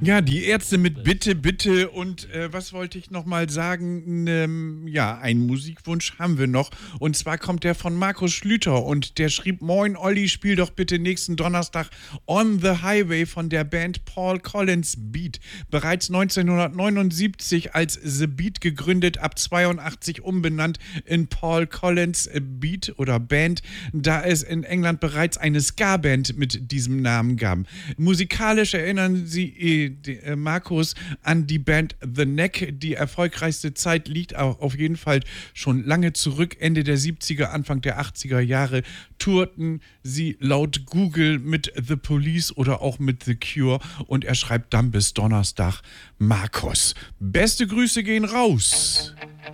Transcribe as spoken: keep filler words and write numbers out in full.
Ja, die Ärzte mit Bitte, Bitte und äh, was wollte ich noch mal sagen? Ähm, ja, einen Musikwunsch haben wir noch und zwar kommt der von Markus Schlüter und der schrieb: Moin Olli, spiel doch bitte nächsten Donnerstag On the Highway von der Band Paul Collins Beat. Bereits neunzehnhundertneunundsiebzig als The Beat gegründet, ab zweiundachtzig umbenannt in Paul Collins Beat oder Band, da es in England bereits eine Ska-Band mit diesem Namen gab. Musikalisch erinnern sie äh, die, äh, Markus an die Band The Neck. Die erfolgreichste Zeit liegt auch auf jeden Fall schon lange zurück. Ende der siebziger, Anfang der achtziger Jahre tourten sie laut Google mit The Police oder auch mit The Cure und er schreibt dann bis Donnerstag Markus. Beste Grüße gehen raus.